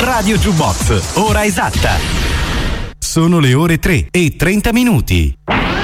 Radio Jukebox, ora esatta. Sono le ore 3:30.